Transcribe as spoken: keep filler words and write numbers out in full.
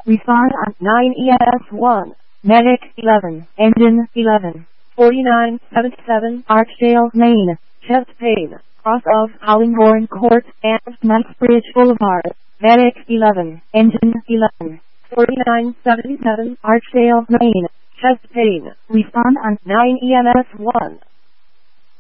Respond on nine E M S one. Medic eleven. Engine eleven. forty-nine seventy-seven Archdale, Maine. Chest pain. Cross of Hollingbourne Court and Knightsbridge Boulevard. Medic eleven. Engine eleven. forty-nine seventy-seven Archdale, Maine. Chest pain. Respond on nine E M S one.